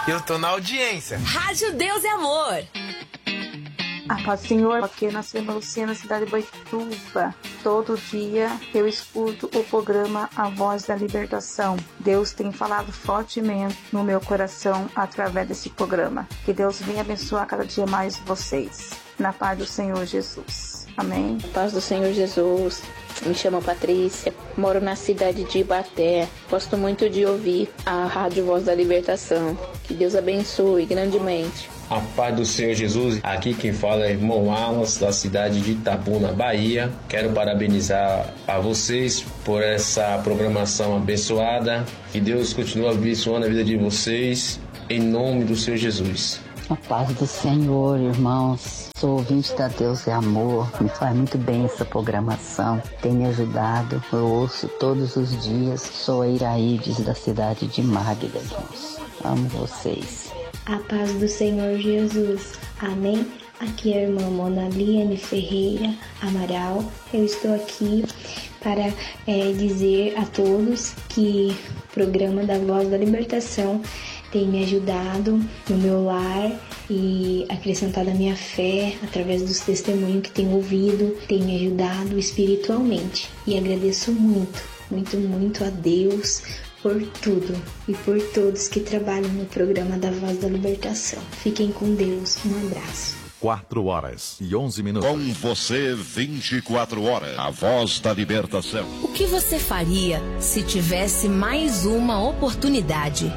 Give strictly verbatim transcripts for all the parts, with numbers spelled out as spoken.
Eu tô na audiência. Rádio Deus e Amor. A paz do Senhor, aqui na Sema Luciana, cidade de Boituva. Todo dia eu escuto o programa A Voz da Libertação. Deus tem falado fortemente no meu coração através desse programa. Que Deus venha abençoar cada dia mais vocês. Na paz do Senhor Jesus. Amém. Na paz do Senhor Jesus. Me chamo Patrícia, moro na cidade de Ibaté. Gosto muito de ouvir a Rádio Voz da Libertação. Que Deus abençoe grandemente. A paz do Senhor Jesus, aqui quem fala é irmão Alas, da cidade de Itabuna, Bahia. Quero parabenizar a vocês por essa programação abençoada. Que Deus continue abençoando a vida de vocês, em nome do Senhor Jesus. A paz do Senhor, irmãos. Sou ouvinte da Deus e Amor. Me faz muito bem essa programação. Tem me ajudado. Eu ouço todos os dias. Sou a Iraídes, da cidade de Magda, irmãos. Amo vocês. A paz do Senhor Jesus. Amém? Aqui é a irmã Mona Liane Ferreira Amaral. Eu estou aqui para é, dizer a todos que o programa da Voz da Libertação tem me ajudado no meu lar e acrescentado a minha fé através dos testemunhos que tenho ouvido, tem me ajudado espiritualmente. E agradeço muito, muito, muito a Deus por tudo e por todos que trabalham no programa da Voz da Libertação. Fiquem com Deus. Um abraço. Quatro horas e onze minutos. Com você, vinte e quatro horas. A Voz da Libertação. O que você faria se tivesse mais uma oportunidade?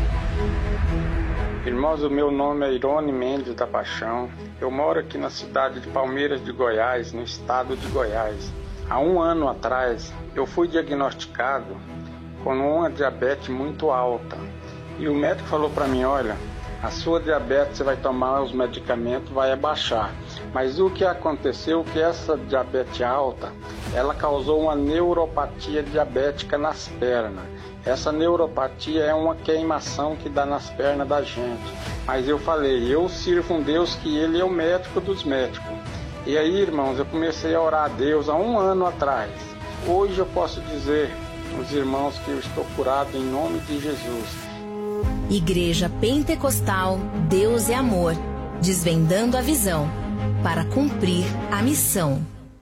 Irmãos, o meu nome é Irone Mendes da Paixão. Eu moro aqui na cidade de Palmeiras de Goiás, no estado de Goiás. Há um ano atrás, eu fui diagnosticado com uma diabetes muito alta. E o médico falou para mim, olha, a sua diabetes, você vai tomar os medicamentos, vai abaixar. Mas o que aconteceu é que essa diabetes alta, ela causou uma neuropatia diabética nas pernas. Essa neuropatia é uma queimação que dá nas pernas da gente. Mas eu falei, eu sirvo um Deus que Ele é o médico dos médicos. E aí, irmãos, eu comecei a orar a Deus há um ano atrás. Hoje eu posso dizer aos irmãos que eu estou curado em nome de Jesus. Igreja Pentecostal Deus é Amor, desvendando a visão para cumprir a missão.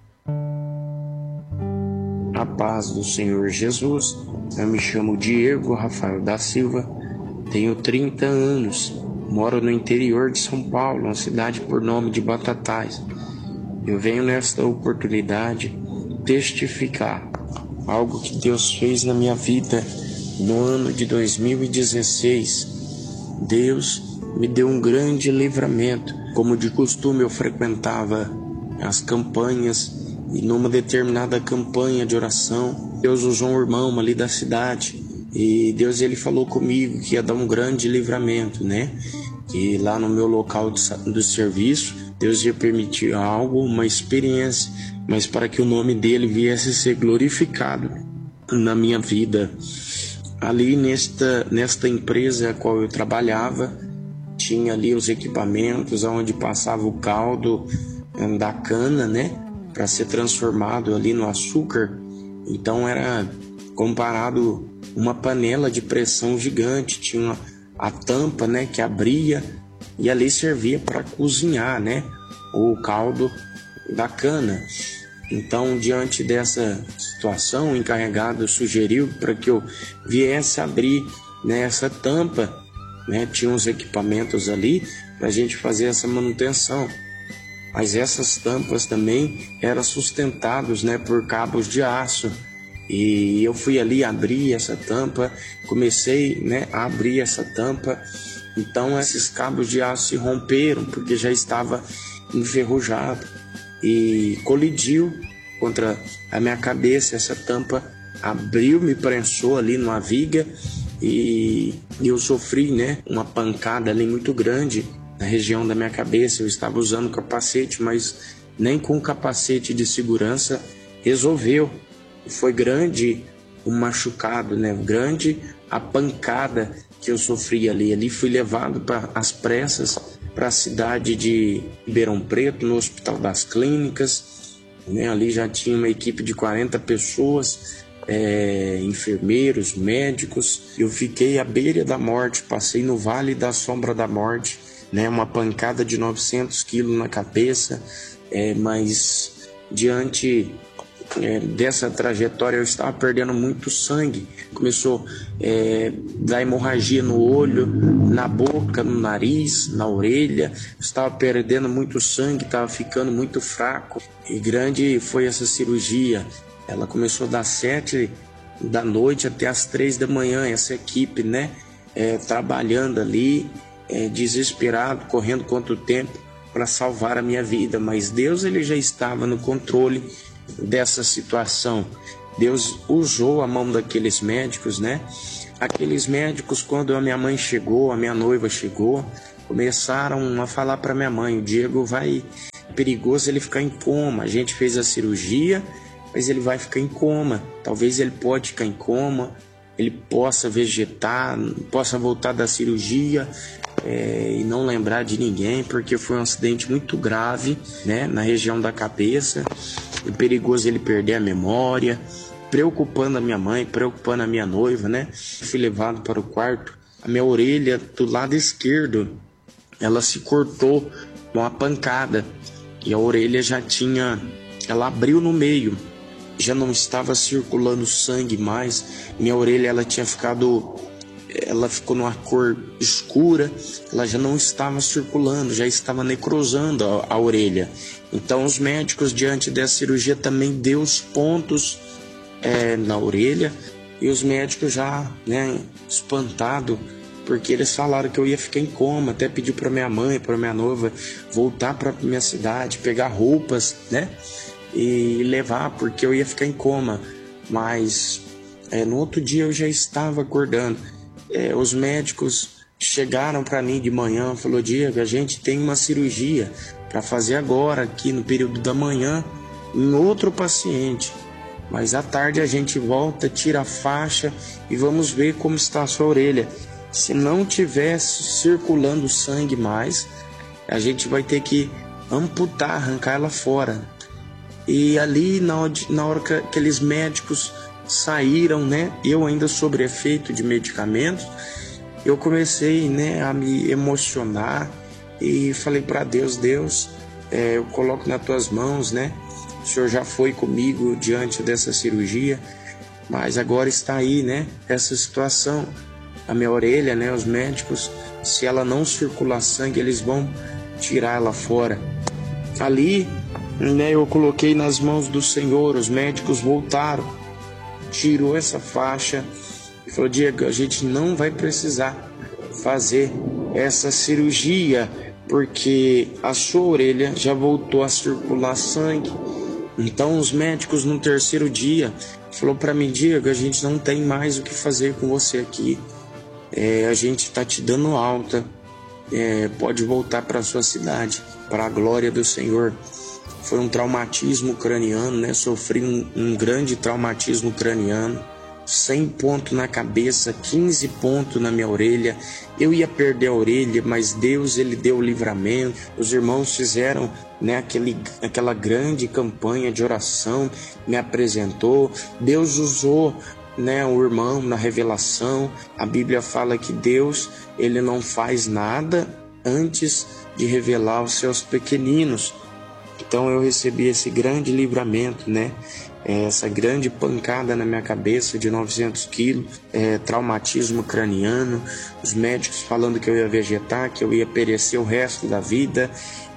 A paz do Senhor Jesus. Eu me chamo Diego Rafael da Silva, tenho trinta anos, moro no interior de São Paulo, uma cidade por nome de Batatais. Eu venho nesta oportunidade testificar algo que Deus fez na minha vida no ano de dois mil e dezesseis. Deus me deu um grande livramento. Como de costume, eu frequentava as campanhas e numa determinada campanha de oração, Deus usou um irmão ali da cidade e Deus ele falou comigo que ia dar um grande livramento, né? Que lá no meu local de, do serviço, Deus ia permitir algo, uma experiência, mas para que o nome dele viesse a ser glorificado na minha vida. Ali nesta, nesta empresa a qual eu trabalhava, tinha ali os equipamentos onde passava o caldo da cana, né? Para ser transformado ali no açúcar. Então era comparado uma panela de pressão gigante, tinha a tampa, né, que abria e ali servia para cozinhar, né, o caldo da cana. Então, diante dessa situação, o encarregado sugeriu para que eu viesse abrir, né, essa tampa, né, tinha uns equipamentos ali para a gente fazer essa manutenção. Mas essas tampas também eram sustentadas, né, por cabos de aço. E eu fui ali abrir essa tampa, comecei, né, a abrir essa tampa. Então esses cabos de aço se romperam porque já estava enferrujado e colidiu contra a minha cabeça. Essa tampa abriu, me prensou ali numa viga e eu sofri, né, uma pancada ali muito grande na região da minha cabeça. Eu estava usando capacete, mas nem com capacete de segurança resolveu. Foi grande o machucado, né? Grande a pancada que eu sofri ali. Ali fui levado para as pressas para a cidade de Ribeirão Preto, no Hospital das Clínicas, né? Ali já tinha uma equipe de quarenta pessoas é, enfermeiros, médicos. Eu fiquei à beira da morte, passei no vale da sombra da morte, né? Uma pancada de novecentos quilos na cabeça, é, mas diante é, dessa trajetória eu estava perdendo muito sangue. Começou é, dar hemorragia no olho, na boca, no nariz, na orelha. Eu estava perdendo muito sangue, estava ficando muito fraco. E grande foi essa cirurgia. Ela começou das sete da noite até as três da manhã, essa equipe, né, é, trabalhando ali, é, desesperado, correndo contra o tempo para salvar a minha vida. Mas Deus, ele já estava no controle dessa situação. Deus usou a mão daqueles médicos, né? Aqueles médicos, quando a minha mãe chegou, a minha noiva chegou, começaram a falar para minha mãe: o Diego vai, perigoso ele ficar em coma. A gente fez a cirurgia, mas ele vai ficar em coma. Talvez ele pode ficar em coma, ele possa vegetar, possa voltar da cirurgia é, e não lembrar de ninguém, porque foi um acidente muito grave, né, na região da cabeça. É perigoso ele perder a memória, preocupando a minha mãe, preocupando a minha noiva, né? Fui levado para o quarto. A minha orelha do lado esquerdo, ela se cortou com uma pancada e a orelha já tinha, ela abriu no meio. Já não estava circulando sangue mais. Minha orelha, ela tinha ficado, ela ficou numa cor escura, ela já não estava circulando, já estava necrosando a, a orelha. Então os médicos, diante dessa cirurgia, também deu os pontos é, na orelha, e os médicos já, né, espantado, porque eles falaram que eu ia ficar em coma. Até pedi para minha mãe, para minha noiva voltar para minha cidade, pegar roupas, né, e levar, porque eu ia ficar em coma. Mas é, no outro dia eu já estava acordando. É, os médicos chegaram para mim de manhã, falou: Diego, a gente tem uma cirurgia para fazer agora, aqui no período da manhã, em outro paciente, mas à tarde a gente volta, tira a faixa e vamos ver como está a sua orelha. Se não tivesse circulando sangue mais, a gente vai ter que amputar, arrancar ela fora. E ali, na hora, na hora que aqueles médicos saíram, né, eu ainda sob efeito de medicamentos, eu comecei, né, a me emocionar e falei para Deus: Deus, é, eu coloco nas tuas mãos, né, o Senhor já foi comigo diante dessa cirurgia, mas agora está aí, né, essa situação, a minha orelha, né, os médicos, se ela não circular sangue, eles vão tirar ela fora. Ali, né, eu coloquei nas mãos do Senhor, os médicos voltaram, tirou essa faixa e falou: Diego, a gente não vai precisar fazer essa cirurgia, porque a sua orelha já voltou a circular sangue. Então os médicos no terceiro dia falou para mim: Diego, a gente não tem mais o que fazer com você aqui, é, a gente está te dando alta, é, pode voltar para sua cidade, para a glória do Senhor. Foi um traumatismo craniano, né? Sofri um, um grande traumatismo craniano, cem pontos na cabeça, quinze pontos na minha orelha. Eu ia perder a orelha, mas Deus, ele deu o livramento. Os irmãos fizeram, né, aquele, aquela grande campanha de oração, me apresentou. Deus usou, né, o irmão na revelação. A Bíblia fala que Deus, ele não faz nada antes de revelar aos seus pequeninos. Então eu recebi esse grande livramento, né? Essa grande pancada na minha cabeça de novecentos quilos, é, traumatismo craniano, os médicos falando que eu ia vegetar, que eu ia perecer o resto da vida.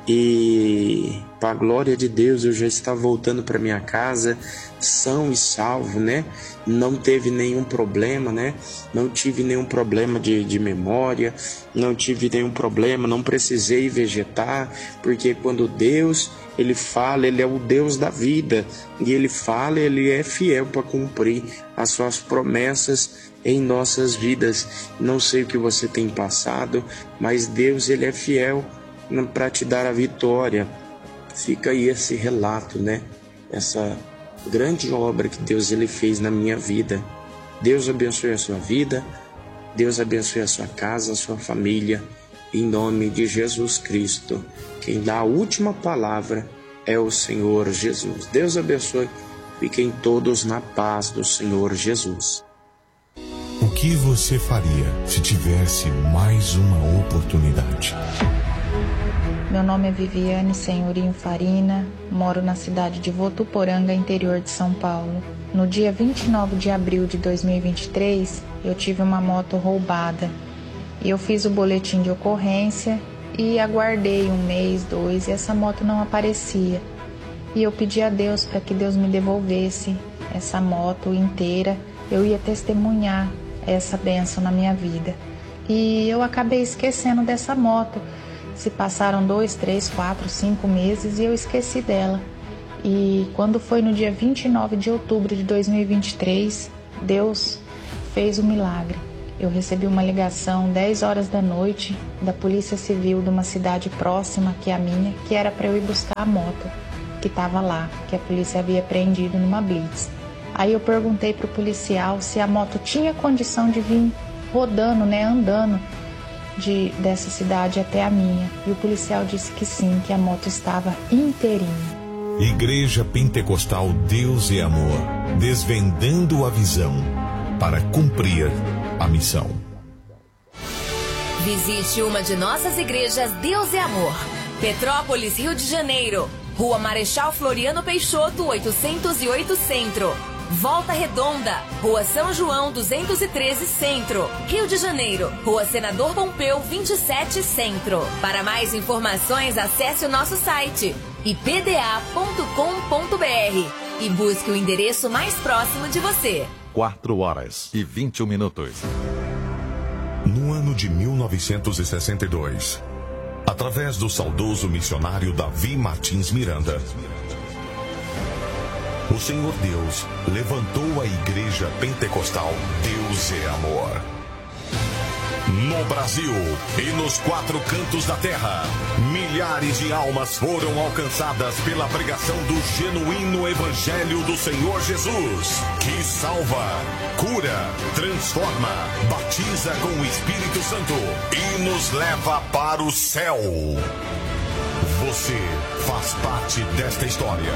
E para a glória de Deus eu já estava voltando para minha casa são e salvo, né? Não teve nenhum problema, né? Não tive nenhum problema de, de memória, não tive nenhum problema, não precisei vegetar, porque quando Deus, ele fala, ele é o Deus da vida, e ele fala, ele é fiel para cumprir as suas promessas em nossas vidas. Não sei o que você tem passado, mas Deus, ele é fiel para te dar a vitória. Fica aí esse relato, né? Essa grande obra que Deus, ele fez na minha vida. Deus abençoe a sua vida, Deus abençoe a sua casa, a sua família, em nome de Jesus Cristo. Quem dá a última palavra é o Senhor Jesus. Deus abençoe Fiquem todos na paz do Senhor Jesus. O que você faria se tivesse mais uma oportunidade? Meu nome é Viviane Senhorinho Farina, moro na cidade de Votuporanga, interior de São Paulo. No dia vinte e nove de abril de dois mil e vinte e três, eu tive uma moto roubada. Eu fiz o boletim de ocorrência e aguardei um mês, dois, e essa moto não aparecia. E eu pedi a Deus para que Deus me devolvesse essa moto inteira. Eu ia testemunhar essa bênção na minha vida. E eu acabei esquecendo dessa moto. Se passaram dois, três, quatro, cinco meses e eu esqueci dela. E quando foi no dia vinte e nove de outubro de dois mil e vinte e três, Deus fez o milagre. Eu recebi uma ligação dez horas da noite da Polícia Civil de uma cidade próxima que é a minha, que era para eu ir buscar a moto que estava lá, que a polícia havia apreendido numa blitz. Aí eu perguntei para o policial se a moto tinha condição de vir rodando, né, andando de, dessa cidade até a minha. E o policial disse que sim, que a moto estava inteirinha. Igreja Pentecostal Deus é Amor, desvendando a visão para cumprir a missão. Visite uma de nossas igrejas Deus é Amor. Petrópolis, Rio de Janeiro. Rua Marechal Floriano Peixoto, oitocentos e oito Centro. Volta Redonda, Rua São João duzentos e treze Centro, Rio de Janeiro, Rua Senador Pompeu vinte e sete Centro. Para mais informações, acesse o nosso site i p d a ponto com ponto b r e busque o endereço mais próximo de você. quatro horas e vinte e um minutos. No ano de mil novecentos e sessenta e dois, através do saudoso missionário Davi Martins Miranda, o Senhor Deus levantou a Igreja Pentecostal Deus é Amor. No Brasil e nos quatro cantos da terra, milhares de almas foram alcançadas pela pregação do genuíno Evangelho do Senhor Jesus, que salva, cura, transforma, batiza com o Espírito Santo e nos leva para o céu. Você faz parte desta história.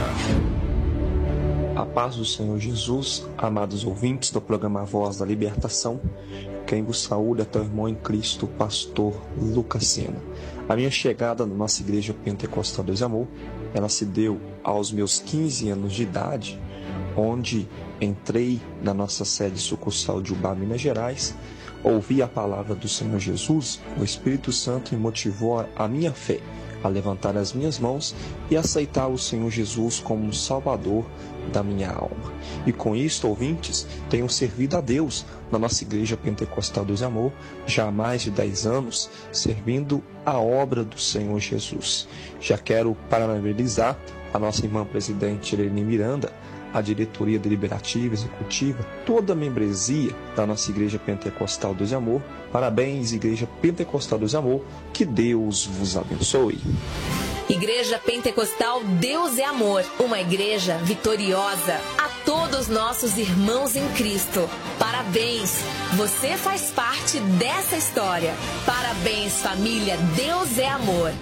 A paz do Senhor Jesus, amados ouvintes do programa Voz da Libertação, quem vos saúda é teu irmão em Cristo, pastor Lucas Sena. A minha chegada na nossa Igreja Pentecostal Deus e Amor, ela se deu aos meus quinze anos de idade, onde entrei na nossa sede sucursal de Ubá, Minas Gerais, ouvi a palavra do Senhor Jesus, o Espírito Santo me motivou a minha fé, a levantar as minhas mãos e aceitar o Senhor Jesus como Salvador da minha alma. E com isto, ouvintes, tenho servido a Deus na nossa Igreja Pentecostal Deus e Amor já há mais de dez anos, servindo a obra do Senhor Jesus. Já quero parabenizar a nossa irmã presidente Irene Miranda, a diretoria deliberativa, executiva, toda a membresia da nossa Igreja Pentecostal Deus e Amor. Parabéns, Igreja Pentecostal Deus e Amor, que Deus vos abençoe. Igreja Pentecostal Deus é Amor, uma igreja vitoriosa. A todos nossos irmãos em Cristo, parabéns, você faz parte dessa história. Parabéns, família, Deus é Amor.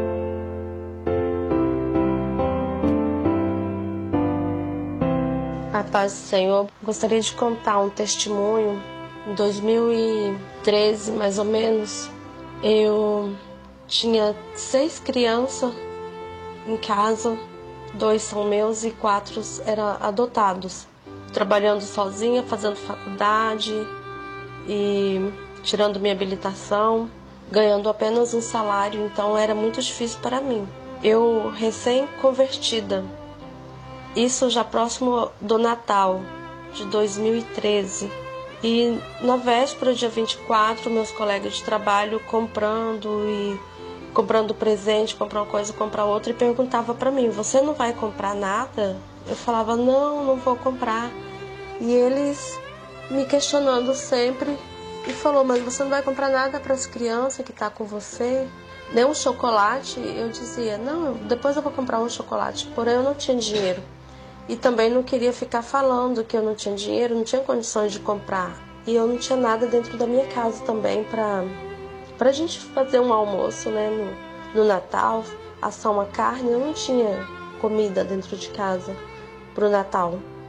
A paz do Senhor, gostaria de contar um testemunho. Em dois mil e treze, mais ou menos, eu tinha seis crianças em casa, dois são meus e quatro eram adotados. Trabalhando sozinha, fazendo faculdade e tirando minha habilitação, ganhando apenas um salário, então era muito difícil para mim. Eu recém-convertida, isso já próximo do Natal de dois mil e treze. E na véspera, dia vinte e quatro, meus colegas de trabalho comprando e comprando presente, comprar uma coisa, comprar outra, e perguntava para mim: você não vai comprar nada? Eu falava: não, não vou comprar. E eles me questionando sempre e falou: mas você não vai comprar nada para as crianças que tá com você? Nem um chocolate? Eu dizia: não, depois eu vou comprar um chocolate. Porém, eu não tinha dinheiro. E também não queria ficar falando que eu não tinha dinheiro, não tinha condições de comprar. E eu não tinha nada dentro da minha casa também para para a gente fazer um almoço, né, no, no Natal, assar uma carne. Eu não tinha comida dentro de casa para o Natal.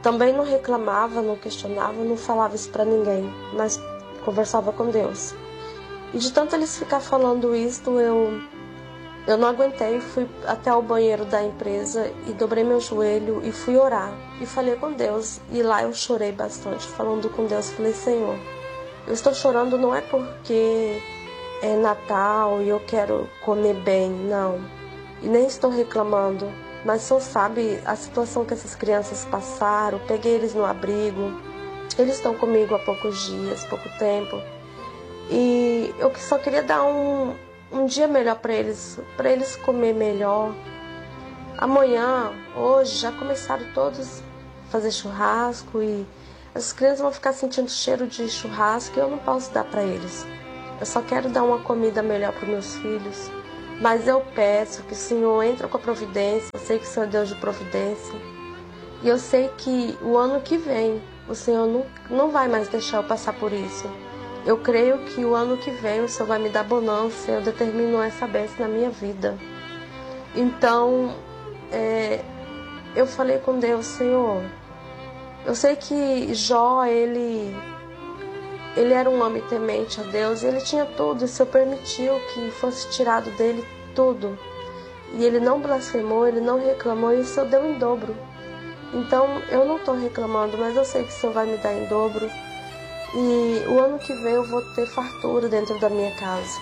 também não reclamava, não questionava, não falava isso para ninguém, mas conversava com Deus. E de tanto eles ficar falando isso, eu, eu não aguentei, fui até o banheiro da empresa e dobrei meu joelho e fui orar. E falei com Deus, e lá eu chorei bastante, falando com Deus. Falei, Senhor, eu estou chorando não é porque é Natal e eu quero comer bem, não. E nem estou reclamando, mas o Senhor sabe a situação que essas crianças passaram. Peguei eles no abrigo, eles estão comigo há poucos dias, pouco tempo. E eu só queria dar um, um dia melhor para eles, para eles comer melhor. Amanhã, hoje, já começaram todos a fazer churrasco e as crianças vão ficar sentindo cheiro de churrasco e eu não posso dar para eles. Eu só quero dar uma comida melhor para meus filhos. Mas eu peço que o Senhor entre com a providência. Eu sei que o Senhor é Deus de providência. E eu sei que o ano que vem o Senhor não, não vai mais deixar eu passar por isso. Eu creio que o ano que vem o Senhor vai me dar bonança. Eu determino essa bênção na minha vida. Então, é, eu falei com Deus, Senhor, eu sei que Jó, ele... Ele era um homem temente a Deus e ele tinha tudo, e o Senhor permitiu que fosse tirado dele tudo. E ele não blasfemou, ele não reclamou e o Senhor deu em dobro. Então eu não estou reclamando, mas eu sei que o Senhor vai me dar em dobro. E o ano que vem eu vou ter fartura dentro da minha casa.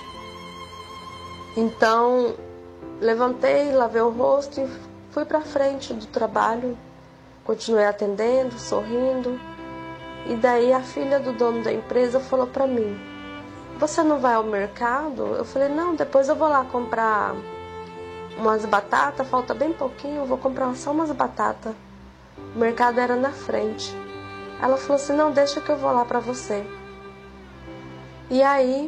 Então levantei, lavei o rosto e fui para frente do trabalho. Continuei atendendo, sorrindo. E daí a filha do dono da empresa falou pra mim, você não vai ao mercado? Eu falei, não, depois eu vou lá comprar umas batatas, falta bem pouquinho, eu vou comprar só umas batatas. O mercado era na frente. Ela falou assim, não, deixa que eu vou lá pra você. E aí,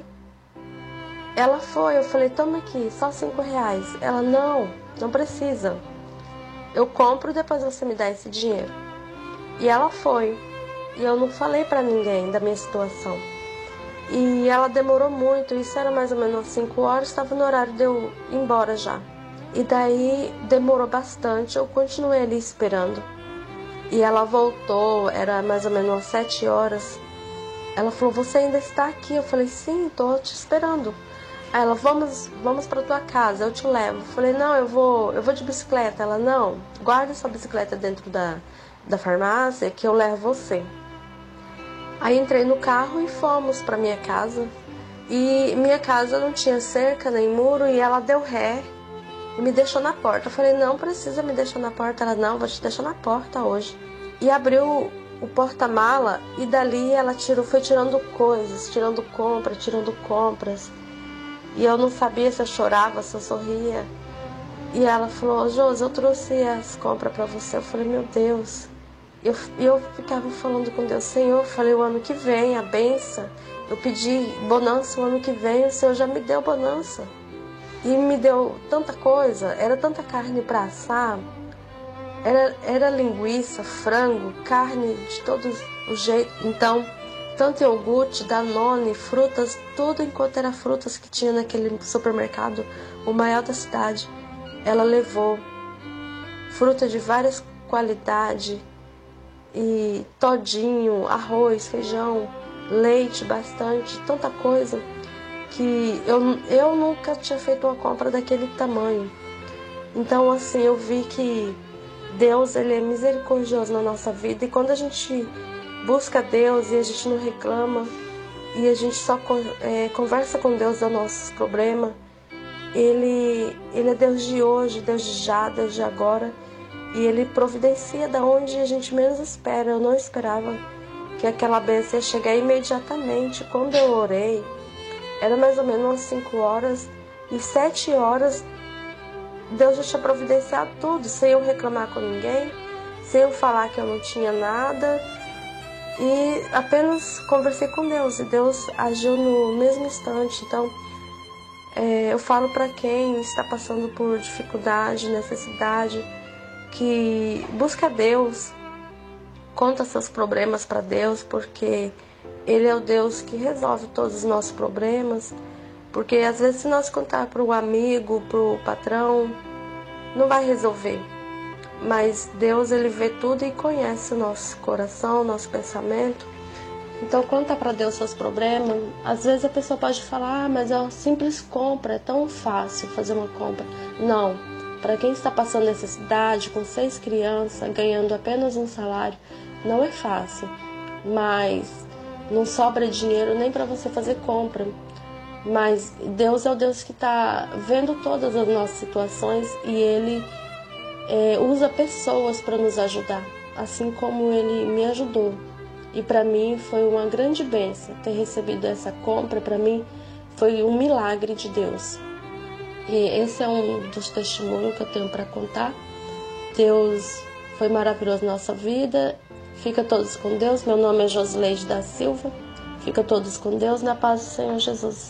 ela foi, eu falei, toma aqui, só cinco reais. Ela, não, não precisa. Eu compro e depois você me dá esse dinheiro. E ela foi. E eu não falei pra ninguém da minha situação. E ela demorou muito, isso era mais ou menos às cinco horas, estava no horário de eu ir embora já. E daí demorou bastante, eu continuei ali esperando. E ela voltou, era mais ou menos às sete horas. Ela falou, você ainda está aqui? Eu falei, sim, estou te esperando. Aí ela, vamos, vamos para tua casa, eu te levo. Eu falei, não, eu vou, eu vou de bicicleta. Ela, não, guarda sua bicicleta dentro da, da farmácia que eu levo você. Aí entrei no carro e fomos para minha casa. E minha casa não tinha cerca nem muro e ela deu ré e me deixou na porta. Eu falei, não precisa me deixar na porta. Ela, não, vou te deixar na porta hoje. E abriu o porta-mala e dali ela tirou, foi tirando coisas, tirando compras, tirando compras. E eu não sabia se eu chorava, se eu sorria. E ela falou, Josi, eu trouxe as compras para você. Eu falei, meu Deus. E eu, eu ficava falando com Deus, Senhor, eu falei, o ano que vem, a benção. Eu pedi bonança o ano que vem, o Senhor já me deu bonança. E me deu tanta coisa, era tanta carne para assar. Era, era linguiça, frango, carne de todos os jeitos. Então, tanto iogurte, Danone, frutas, tudo enquanto era frutas que tinha naquele supermercado, o maior da cidade. Ela levou fruta de várias qualidades, e todinho, arroz, feijão, leite bastante, tanta coisa que eu, eu nunca tinha feito uma compra daquele tamanho. Então assim, eu vi que Deus, ele é misericordioso na nossa vida, e quando a gente busca Deus e a gente não reclama e a gente só é, conversa com Deus dos nossos problemas, ele, ele é Deus de hoje, Deus de já, Deus de agora. E Ele providencia da onde a gente menos espera. Eu não esperava que aquela bênção ia chegar imediatamente. Quando eu orei, era mais ou menos umas cinco horas. E sete horas, Deus já tinha providenciado tudo. Sem eu reclamar com ninguém, sem eu falar que eu não tinha nada. E apenas conversei com Deus. E Deus agiu no mesmo instante. Então, é, eu falo para quem está passando por dificuldade, necessidade, que busca Deus, conta seus problemas para Deus, porque Ele é o Deus que resolve todos os nossos problemas. Porque às vezes se nós contar para o amigo, para o patrão, não vai resolver. mas Deus, ele vê tudo e conhece o nosso coração, o nosso pensamento. Então, conta para Deus seus problemas. Às vezes a pessoa pode falar, ah, mas é uma simples compra, é tão fácil fazer uma compra. Não, para quem está passando necessidade, com seis crianças, ganhando apenas um salário, não é fácil, mas não sobra dinheiro nem para você fazer compra. Mas Deus é o Deus que está vendo todas as nossas situações e Ele é, usa pessoas para nos ajudar, assim como Ele me ajudou. E para mim foi uma grande bênção ter recebido essa compra. Para mim foi um milagre de Deus. E esse é um dos testemunhos que eu tenho para contar. Deus foi maravilhoso na nossa vida. Fica todos com Deus. Meu nome é Josileide da Silva. Fica todos com Deus, na paz do Senhor Jesus.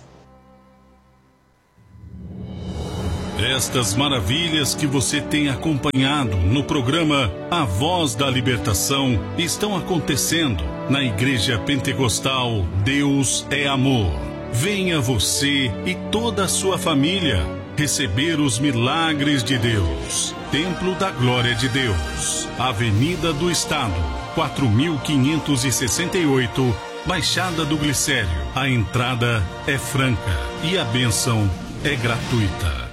Estas maravilhas que você tem acompanhado no programa A Voz da Libertação estão acontecendo na Igreja Pentecostal Deus é Amor. Venha você e toda a sua família receber os milagres de Deus. Templo da Glória de Deus, Avenida do Estado, quatro mil quinhentos e sessenta e oito, Baixada do Glicério. A entrada é franca e a bênção é gratuita.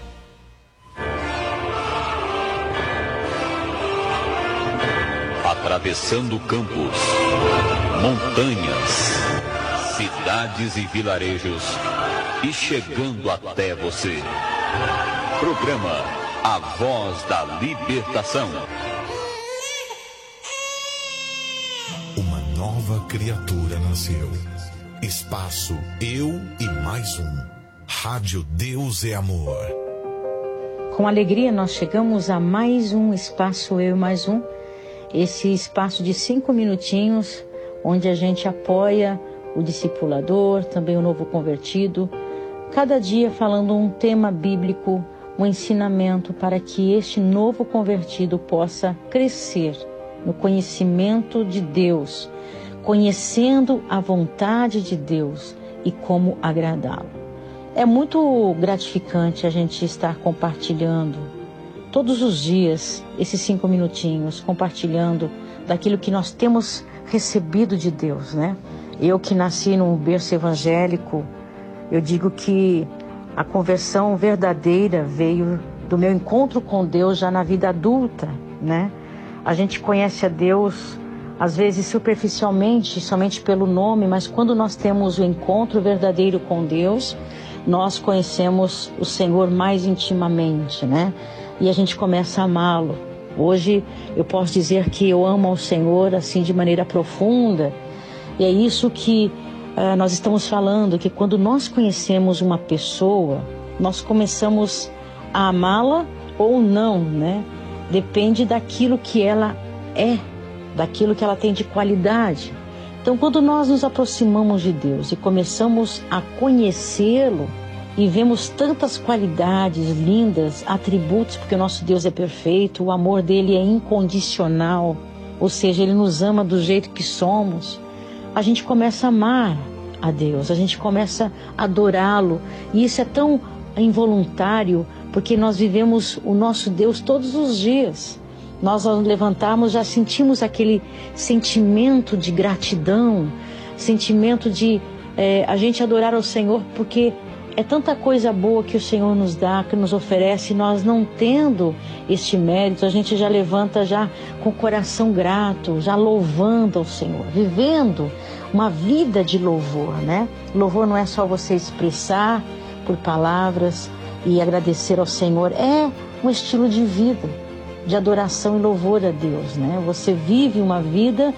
Atravessando campos, montanhas, cidades e vilarejos e chegando até você. Programa A Voz da Libertação. Uma nova criatura nasceu. Espaço Eu e Mais Um. Rádio Deus é Amor. Com alegria nós chegamos a mais um Espaço Eu e Mais Um. Esse espaço de cinco minutinhos, onde a gente apoia o discipulador, também o novo convertido, cada dia falando um tema bíblico, um ensinamento para que este novo convertido possa crescer no conhecimento de Deus, conhecendo a vontade de Deus e como agradá-lo. É muito gratificante a gente estar compartilhando todos os dias, esses cinco minutinhos, compartilhando daquilo que nós temos recebido de Deus, né? Eu que nasci num berço evangélico, eu digo que a conversão verdadeira veio do meu encontro com Deus já na vida adulta, né? A gente conhece a Deus, às vezes superficialmente, somente pelo nome, mas quando nós temos o encontro verdadeiro com Deus, nós conhecemos o Senhor mais intimamente, né? E a gente começa a amá-lo. Hoje eu posso dizer que eu amo ao Senhor assim de maneira profunda. E é isso que uh, nós estamos falando, que quando nós conhecemos uma pessoa, nós começamos a amá-la ou não, né? Depende daquilo que ela é, daquilo que ela tem de qualidade. Então, quando nós nos aproximamos de Deus e começamos a conhecê-lo, e vemos tantas qualidades lindas, atributos, porque o nosso Deus é perfeito, o amor dele é incondicional, ou seja, ele nos ama do jeito que somos. A gente começa a amar a Deus, a gente começa a adorá-lo, e isso é tão involuntário, porque nós vivemos o nosso Deus todos os dias. Nós, ao levantarmos, já sentimos aquele sentimento de gratidão, sentimento de é, a gente adorar ao Senhor, porque é tanta coisa boa que o Senhor nos dá, que nos oferece, nós não tendo este mérito, a gente já levanta já com o coração grato, já louvando ao Senhor, vivendo uma vida de louvor, né? Louvor não é só você expressar por palavras e agradecer ao Senhor, é um estilo de vida, de adoração e louvor a Deus, né? Você vive uma vida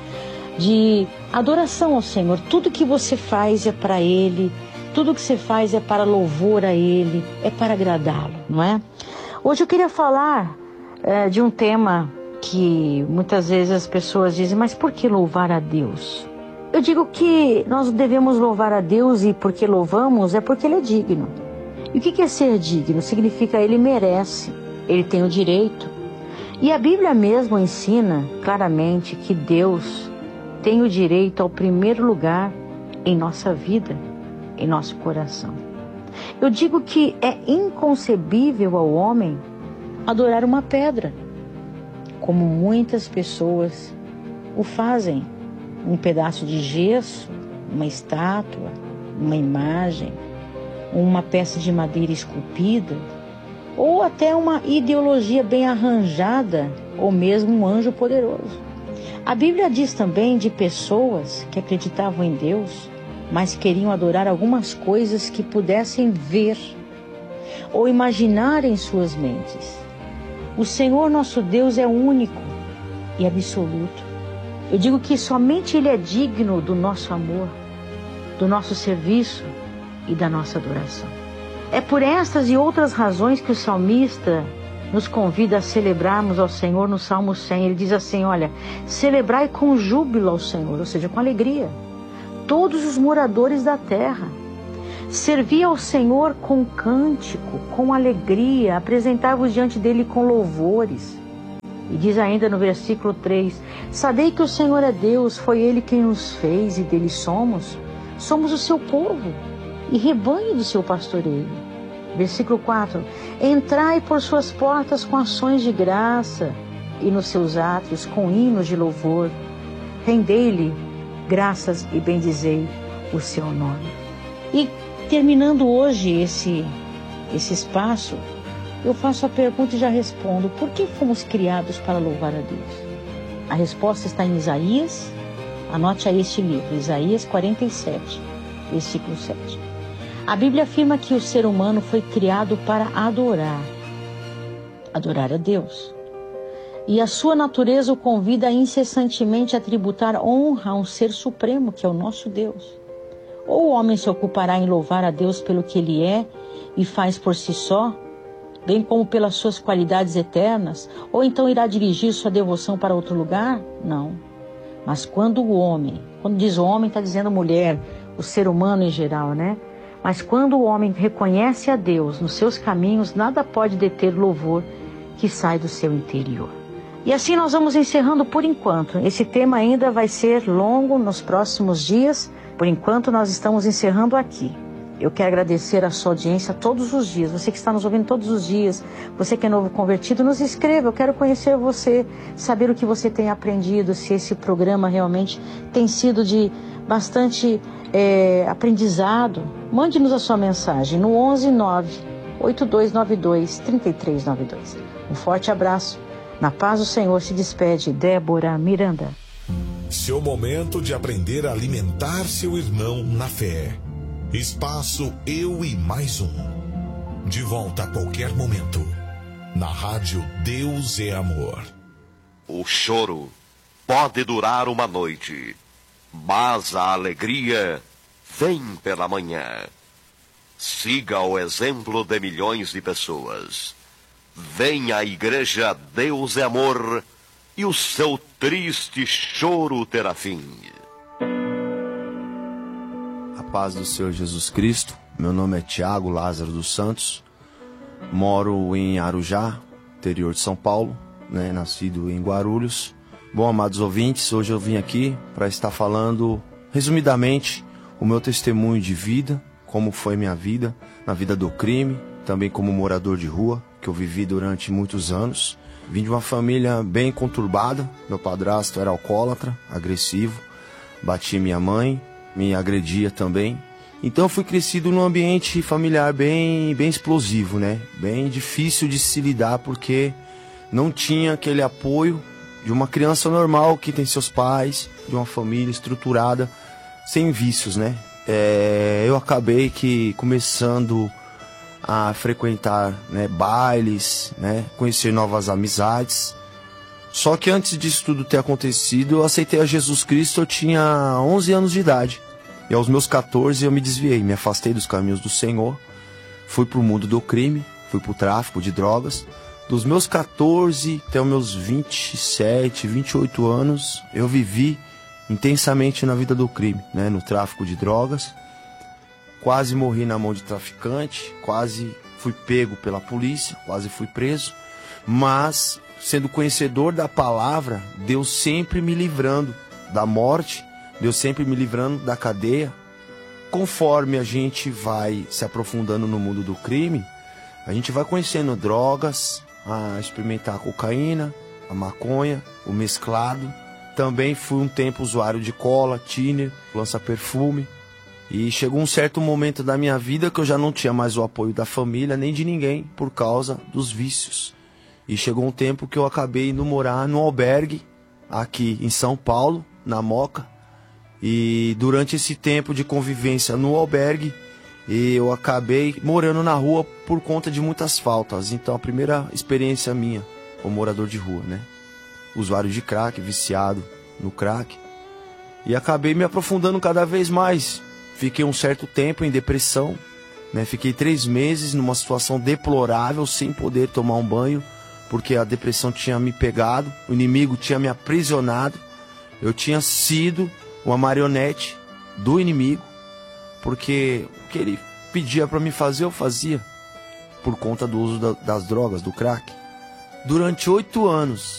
de adoração ao Senhor, tudo que você faz é para Ele, tudo que você faz é para louvor a Ele, é para agradá-lo, não é? Hoje eu queria falar é, de um tema que muitas vezes as pessoas dizem, mas por que louvar a Deus? Eu digo que nós devemos louvar a Deus, e porque louvamos é porque Ele é digno. E o que é ser digno? Significa Ele merece, Ele tem o direito. E a Bíblia mesmo ensina claramente que Deus tem o direito ao primeiro lugar em nossa vida, em nosso coração. Eu digo que é inconcebível ao homem adorar uma pedra. como muitas pessoas o fazem. Um pedaço de gesso, uma estátua, uma imagem, uma peça de madeira esculpida, ou até uma ideologia bem arranjada, ou mesmo um anjo poderoso. A Bíblia diz também de pessoas que acreditavam em Deus, mas queriam adorar algumas coisas que pudessem ver ou imaginar em suas mentes. O Senhor nosso Deus é único e absoluto. Eu digo que somente Ele é digno do nosso amor, do nosso serviço e da nossa adoração. É por estas e outras razões que o salmista nos convida a celebrarmos ao Senhor no Salmo cem. Ele diz assim, olha, celebrai com júbilo ao Senhor, ou seja, com alegria, todos os moradores da terra. Servi ao Senhor com cântico, com alegria, apresentai-vos diante dele com louvores. E diz ainda no versículo três, sabei que o Senhor é Deus, foi Ele quem nos fez e dele somos. Somos o seu povo e rebanho do seu pastoreio. Versículo quatro, entrai por suas portas com ações de graça e nos seus átrios com hinos de louvor. Rendei-lhe graças e bendizei o seu nome. E terminando hoje esse, esse espaço, eu faço a pergunta e já respondo, por que fomos criados para louvar a Deus? A resposta está em Isaías, anote aí este livro, Isaías quarenta e sete, versículo sete. A Bíblia afirma que o ser humano foi criado para adorar, adorar a Deus. E a sua natureza o convida incessantemente a tributar honra a um ser supremo, que é o nosso Deus. Ou o homem se ocupará em louvar a Deus pelo que Ele é e faz por si só, bem como pelas suas qualidades eternas, ou então irá dirigir sua devoção para outro lugar? Não. Mas quando o homem, quando diz homem, está dizendo mulher, o ser humano em geral, né? Mas quando o homem reconhece a Deus nos seus caminhos, nada pode deter o louvor que sai do seu interior. E assim nós vamos encerrando por enquanto. Esse tema ainda vai ser longo nos próximos dias. Por enquanto nós estamos encerrando aqui. Eu quero agradecer a sua audiência todos os dias. Você que está nos ouvindo todos os dias, você que é novo convertido, nos escreva. Eu quero conhecer você, saber o que você tem aprendido, se esse programa realmente tem sido de bastante é, aprendizado. Mande-nos a sua mensagem no onze nove oito dois nove dois três três nove dois. Um forte abraço. Na paz do Senhor se despede Débora Miranda. Seu momento de aprender a alimentar seu irmão na fé. Espaço Eu e Mais Um. De volta a qualquer momento. Na rádio Deus é Amor. O choro pode durar uma noite, mas a alegria vem pela manhã. Siga o exemplo de milhões de pessoas. Venha à igreja Deus é Amor e o seu triste choro terá fim. A paz do Senhor Jesus Cristo. Meu nome é Tiago Lázaro dos Santos. Moro em Arujá, interior de São Paulo, né? Nascido em Guarulhos. Bom, amados ouvintes, hoje eu vim aqui para estar falando, resumidamente, o meu testemunho de vida, como foi minha vida, na vida do crime, também como morador de rua, que eu vivi durante muitos anos. Vim de uma família bem conturbada. Meu padrasto era alcoólatra, agressivo, batia minha mãe, me agredia também. Então eu fui crescido num ambiente familiar bem, bem explosivo, né? Bem difícil de se lidar, porque não tinha aquele apoio de uma criança normal que tem seus pais, de uma família estruturada, sem vícios, né? É, eu acabei que começando a frequentar, né, bailes, né, conhecer novas amizades. Só que antes disso tudo ter acontecido, eu aceitei a Jesus Cristo, eu tinha onze anos de idade. E aos meus catorze eu me desviei, me afastei dos caminhos do Senhor, fui pro mundo do crime, fui pro tráfico de drogas. Dos meus catorze até os meus vinte e sete, vinte e oito anos, eu vivi intensamente na vida do crime, né, no tráfico de drogas. Quase morri na mão de traficante, quase fui pego pela polícia, quase fui preso. Mas, sendo conhecedor da palavra, Deus sempre me livrando da morte, Deus sempre me livrando da cadeia. Conforme a gente vai se aprofundando no mundo do crime, a gente vai conhecendo drogas, a experimentar cocaína, a maconha, o mesclado. Também fui um tempo usuário de cola, thinner, lança-perfume. E chegou um certo momento da minha vida que eu já não tinha mais o apoio da família, nem de ninguém, por causa dos vícios. E chegou um tempo que eu acabei indo morar num albergue, aqui em São Paulo, na Moca. E durante esse tempo de convivência no albergue, eu acabei morando na rua por conta de muitas faltas. Então a primeira experiência minha como morador de rua, né? Usuário de crack, viciado no crack. E acabei me aprofundando cada vez mais. Fiquei um certo tempo em depressão, né? Fiquei três meses numa situação deplorável, sem poder tomar um banho, porque a depressão tinha me pegado, o inimigo tinha me aprisionado. Eu tinha sido uma marionete do inimigo, porque o que ele pedia para me fazer, eu fazia, por conta do uso da, das drogas, do crack. Durante oito anos,